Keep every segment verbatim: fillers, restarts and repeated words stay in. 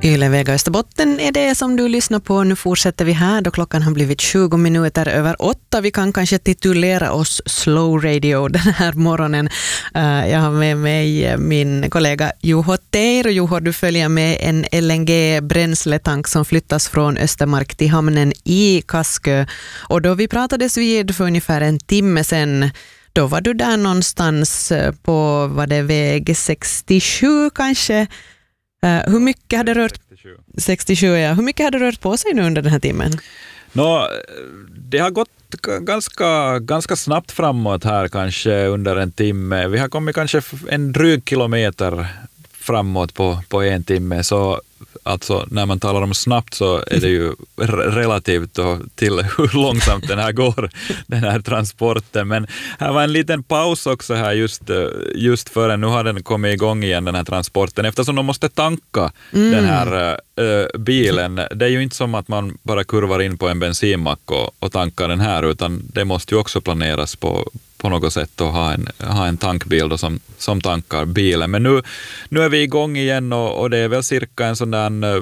Yle Vega Österbotten är det som du lyssnar på. Nu fortsätter vi här då klockan har blivit tjugo minuter över åtta. Vi kan kanske titulera oss Slow Radio den här morgonen. Uh, jag har med mig min kollega Juho Teir. Och Juho, du följer med en L N G-bränsletank som flyttas från Östermark till hamnen i Kaskö. Och då vi pratades vid för ungefär en timme sedan, då var du där någonstans på, var det väg sextiosju kanske? Uh, hur mycket hade rört sextiosju. sextiosju, ja. Hur mycket hade rört på sig nu under den här timmen? Nå, det har gått ganska, ganska snabbt framåt här kanske under en timme. Vi har kommit kanske en dryg kilometer framåt på, på en timme. Så alltså när man talar om snabbt så är det ju relativt då till hur långsamt den här går, den här transporten. Men här var en liten paus också här just, just före. Nu har den kommit igång igen, den här transporten, eftersom de måste tanka mm. den här äh, bilen. Det är ju inte som att man bara kurvar in på en bensinmack och, och tankar den här, utan det måste ju också planeras på på något sätt och ha en, ha en tankbil då som, som tankar bilen. Men nu, nu är vi igång igen och, och det är väl cirka en sån där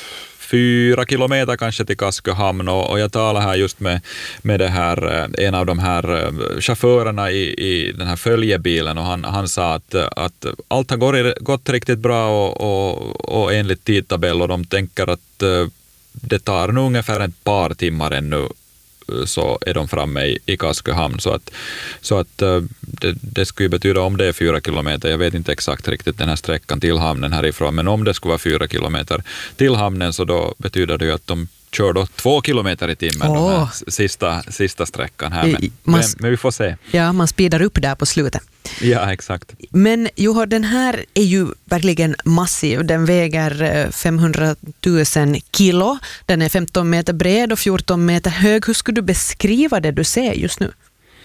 fyra kilometer kanske till Kaskö hamn och, och jag talar här just med, med det här, en av de här chaufförerna i, i den här följebilen och han, han sa att, att allt har gått, gått riktigt bra och, och, och enligt tidtabell och de tänker att det tar nog ungefär ett par timmar ännu så är de framme i, i Kaskö hamn. Så att, så att det, det skulle betyda om det är fyra kilometer. Jag vet inte exakt riktigt den här sträckan till hamnen härifrån, men om det skulle vara fyra kilometer till hamnen så då betyder det ju att de kör då två kilometer i timmen oh. den här sista, sista sträckan här. Men, man, men, men vi får se. Ja, man speedar upp där på slutet. Ja, exakt. Men Juho, den här är ju verkligen massiv. Den väger femhundratusen kilo. Den är femton meter bred och fjorton meter hög. Hur skulle du beskriva det du ser just nu?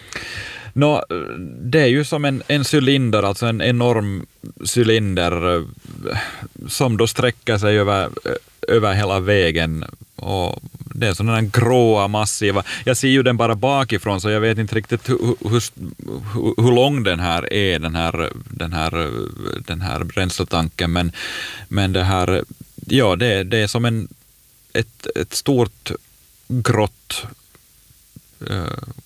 Nå, det är ju som en, en cylinder, alltså en enorm cylinder som då sträcker sig över, över hela vägen. Och det är sådana här gråa, massiva. Jag ser ju den bara bakifrån så jag vet inte riktigt hur, hur, hur lång den här är, den här, den här, den här bränsletanken. Men, men det här, ja, det, det är som en, ett, ett stort grått uh,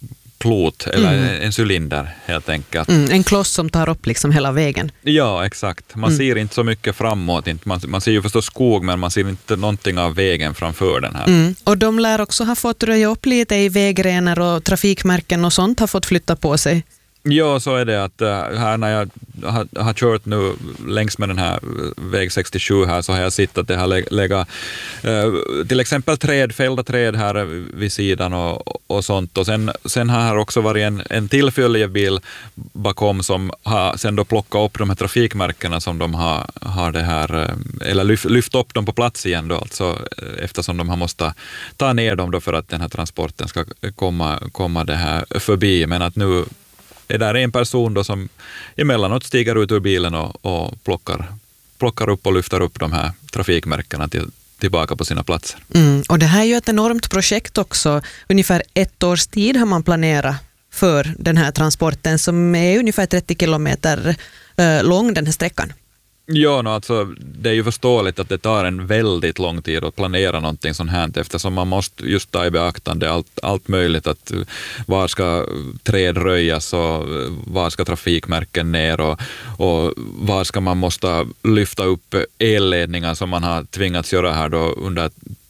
klot, eller mm. en cylinder helt enkelt. Mm, en kloss som tar upp liksom hela vägen. Ja, exakt. Man mm. ser inte så mycket framåt. Man, man ser ju förstås skog, men man ser inte någonting av vägen framför den här. Mm. Och de lär också ha fått röja upp lite i vägrenar och trafikmärken och sånt har fått flytta på sig. Ja, så är det att här när jag har, har kört nu längs med den här väg sextiosju här så har jag sett att det har legat äh, till exempel träd, fällda träd här vid sidan och, och sånt. Och sen, sen har här också varit en, en tillföljebil bakom som har sen då plockat upp de här trafikmärkena som de har, har det här, eller lyft, lyft upp dem på plats igen då, alltså eftersom de har måste ta ner dem då för att den här transporten ska komma, komma det här förbi. Men att nu är där en person då som emellanåt stiger ut ur bilen och, och plockar, plockar upp och lyfter upp de här trafikmärkena till, tillbaka på sina platser. Mm, och det här är ju ett enormt projekt också. Ungefär ett års tid har man planerat för den här transporten som är ungefär trettio kilometer eh, lång, den här sträckan. Ja, no, alltså, det är ju förståeligt att det tar en väldigt lång tid att planera någonting sånt här eftersom man måste just ta i beaktande allt, allt möjligt, att var ska träd röjas och var ska trafikmärken ner och, och var ska man måste lyfta upp elledningar som man har tvingats göra här då under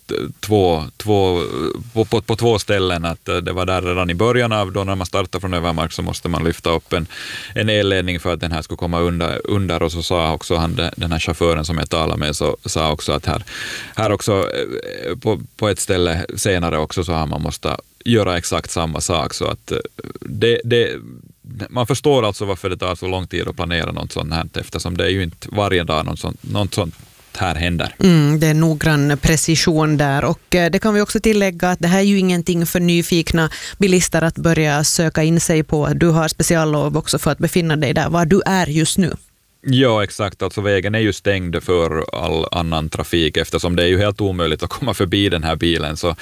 Två, två, på, på, på två ställen, att det var där redan i början av då när man startar från Övermark så måste man lyfta upp en, en elledning för att den här skulle komma under, under och så sa också han, den här chauffören som jag talade med så sa också att här, här också på, på ett ställe senare också så har man måste göra exakt samma sak så att det, det man förstår alltså varför det tar så lång tid att planera något sånt här eftersom det är ju inte varje dag något sånt, något sånt här händer. Mm, det är noggrann precision där och det kan vi också tillägga att det här är ju ingenting för nyfikna bilister att börja söka in sig på. Du har speciallov också för att befinna dig där var du är just nu. Ja, exakt. Alltså vägen är ju stängd för all annan trafik eftersom det är ju helt omöjligt att komma förbi den här bilen så,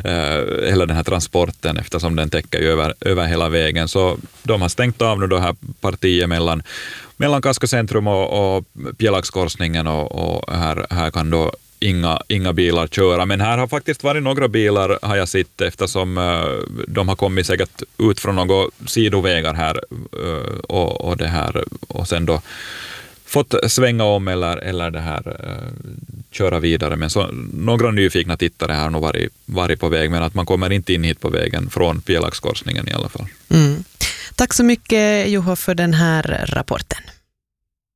eh, eller den här transporten eftersom den täcker ju över, över hela vägen. Så de har stängt av nu det här partiet mellan mellan Kaskö centrum och, och Pjelaxkorsningen och, och här, här kan då inga, inga bilar köra. Men här har faktiskt varit några bilar, har jag sett, eftersom uh, de har kommit säkert ut från några sidovägar här uh, och, och det här och sen då fått svänga om eller, eller det här uh, köra vidare. Men så, några nyfikna tittare har nog varit, varit på väg, men att man kommer inte in hit på vägen från Pjelaxkorsningen i alla fall. Mm. Tack så mycket, Juho, för den här rapporten.